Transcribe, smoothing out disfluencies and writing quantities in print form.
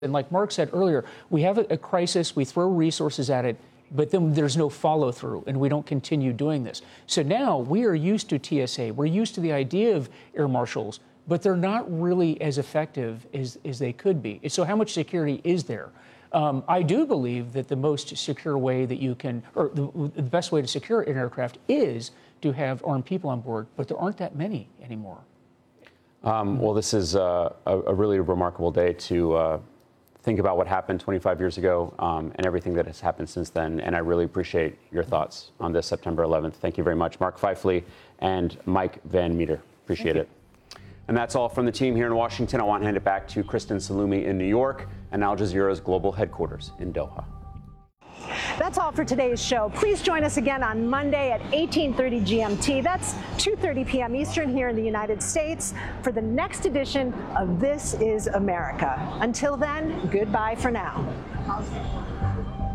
And like Mark said earlier, we have a crisis, we throw resources at it, but then there's no follow through and we don't continue doing this. So now we are used to TSA. We're used to the idea of air marshals, but they're not really as effective as they could be. So how much security is there? I do believe that the most secure way that you can, or the best way to secure an aircraft is to have armed people on board, but there aren't that many anymore. Well, this is a really remarkable day to think about what happened 25 years ago and everything that has happened since then. And I really appreciate your thoughts on this September 11th. Thank you very much, Mark Feifley and Mike Van Meter. Appreciate it. And that's all from the team here in Washington. I want to hand it back to Kristen Salumi in New York and Al Jazeera's global headquarters in Doha. That's all for today's show. Please join us again on Monday at 18:30 GMT. That's 2:30 p.m. Eastern here in the United States for the next edition of This is America. Until then, goodbye for now.